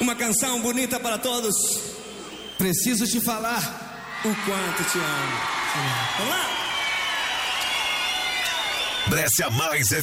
Uma canção bonita para todos. Preciso te falar o quanto te amo. Vamos lá? Brescia Mais